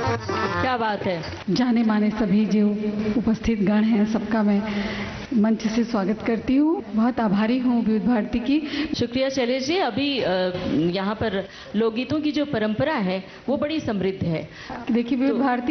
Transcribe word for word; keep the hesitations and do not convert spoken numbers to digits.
क्या बात है। जाने माने सभी जो उपस्थित गण हैं सबका मैं मंच से स्वागत करती हूँ। बहुत आभारी हूँ विविध भारती की। शुक्रिया शैलेश जी। अभी यहाँ पर लोकगीतों की जो परंपरा है वो बड़ी समृद्ध है। देखिए विविध भारती